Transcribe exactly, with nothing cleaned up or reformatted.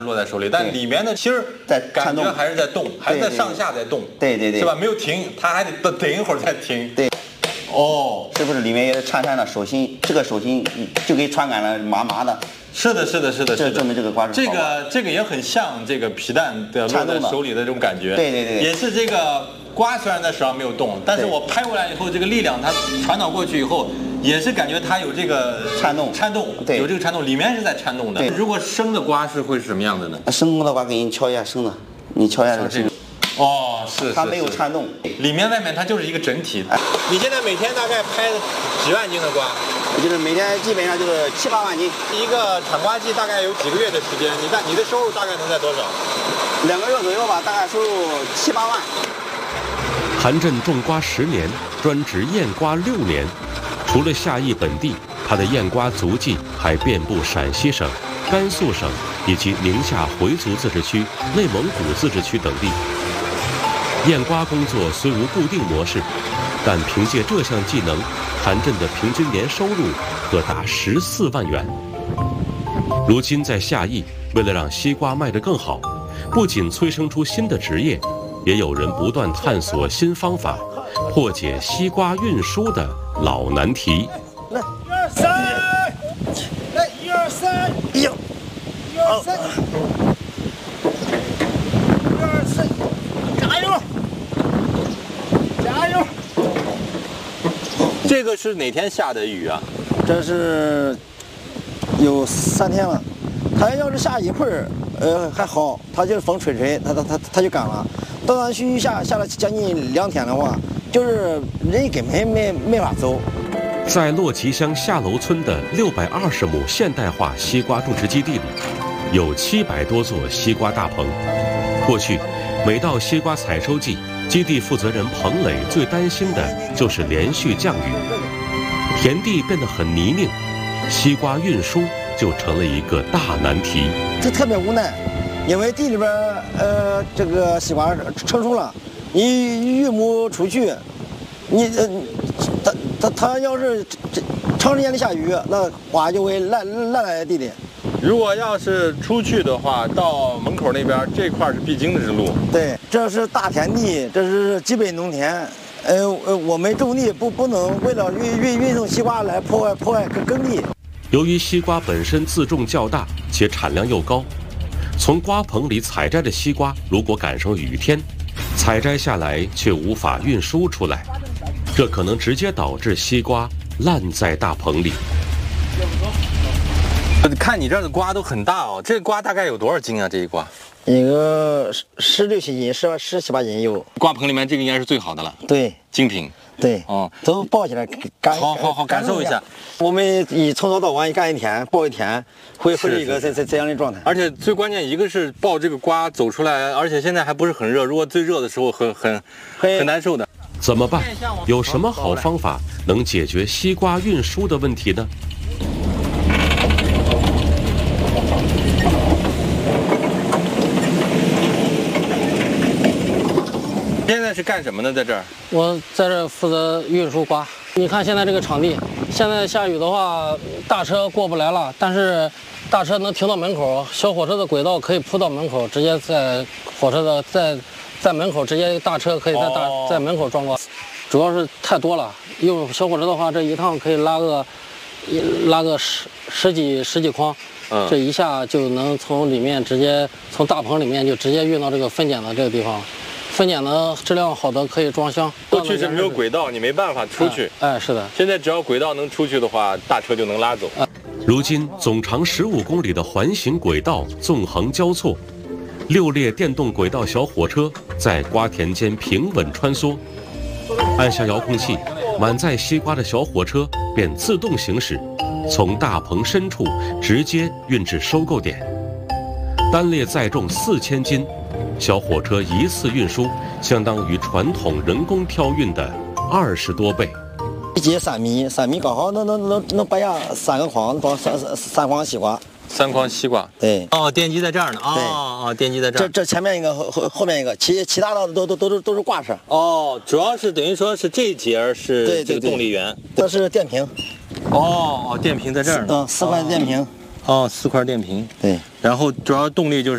落在手里，但里面的芯儿在感觉还是在动，还是在上下在动， 对对对， 是吧？没有停，它还得等等一会儿再停。 对， 哦， 是不是里面也是颤颤的手心？这个手心就给传感了，麻麻的。 是的，是的，是的，是的， 这证明这个瓜是这个这个也很像这个皮蛋的落在手里的这种感觉。 对对对， 也是这个瓜虽然在手上没有动，但是我拍过来以后，这个力量它传导过去以后，也是感觉它有这个颤动， 颤动， 对， 有这个颤动，里面是在颤动的。如果生的瓜是会是什么样的呢？ 生的瓜给你敲一下生的，你敲一下这个生的。 哦，是， 它没有颤动， 里面外面它就是一个整体。你现在每天大概拍几万斤的瓜？ 我就是每天基本上就是七八万斤。 一个产瓜季大概有几个月的时间？你大你的收入大概能在多少？ 两个月左右吧，大概收入七八万。 韩震种瓜十年，专职验瓜六年。除了夏邑本地，他的验瓜足迹还遍布陕西省、甘肃省以及宁夏回族自治区、内蒙古自治区等地。验瓜工作虽无固定模式，但凭借这项技能，韩震的平均年收入可达十四万元。如今在夏邑，为了让西瓜卖得更好，不仅催生出新的职业，也有人不断探索新方法，破解西瓜运输的老难题。 来，一二三，来，一二三， 哟， 一二三，一二三，加油，加油！ 这个是哪天下的雨啊？ 这是有三天了，它要是下一会儿，呃还好，它就是风吹吹，它它它它就干了。断断续续下下了将近两天的话，就是人根本没没法走。 在洛旗乡下楼村的六百二十亩现代化西瓜种植基地里，有七百多座西瓜大棚。过去，每到西瓜采收季，基地负责人彭磊最担心的就是连续降雨，田地变得很泥泞，西瓜运输就成了一个大难题。 这特别无奈，因为地里边呃这个西瓜成熟了，你运不出去，你呃它它它要是这长时间的下雨，那瓜就会烂烂在地里。 如果要是出去的话，到门口那边这块是必经的之路。 对，这是大田地，这是基本农田。呃呃，我们种地不不能为了运运运送西瓜来破坏破坏耕地。 由于西瓜本身自重较大，且产量又高，从瓜棚里采摘的西瓜，如果赶上雨天，采摘下来却无法运输出来，这可能直接导致西瓜烂在大棚里。 看你这儿的瓜都很大哦，这瓜大概有多少斤啊？这一瓜？ 一个十十六七斤，十十七八斤有。 瓜棚里面这个应该是最好的了。 对， 精品。 对， 哦， 都抱起来感。 好好好，感受一下。 我们一从早到晚干一天，抱一天，会会是一个这这这样的状态。 而且最关键，一个是抱这个瓜走出来，而且现在还不是很热，如果最热的时候很很很难受的。 怎么办？有什么好方法能解决西瓜运输的问题呢？ 现在是干什么呢？在这儿， 我在这负责运输瓜。你看现在这个场地，现在下雨的话，大车过不来了，但是大车能停到门口，小火车的轨道可以铺到门口，直接在火车的在在门口直接大车可以在大、哦、在门口装瓜。主要是太多了，用小火车的话，这一趟可以拉个拉个十十几十几筐。嗯，这一下就能从里面直接从大棚里面就直接运到这个分拣的这个地方。分拣的质量好的可以装箱。 过去是没有轨道，你没办法出去。 哎，哎是的。 现在只要轨道能出去的话，大车就能拉走。 哎、 如今总长十五公里的环形轨道纵横交错，六列电动轨道小火车在瓜田间平稳穿梭。按下遥控器，满载西瓜的小火车便自动行驶，从大棚深处直接运至收购点。单列载重四千斤。小火车一次运输相当于传统人工挑运的二十多倍。 一节三米，三米刚好能能能能摆下三个筐装三三三筐西瓜。 三筐西瓜。 对。 哦，电机在这儿呢。哦哦，电机在这儿。 这这前面一个，后后面一个，其其他的都都都是都是挂车。 哦，主要是等于说是这节是这个动力源。 这是电瓶。 哦哦，电瓶在这儿呢。 嗯，四块电瓶。 哦，四块电瓶。 对。 然后主要动力就是。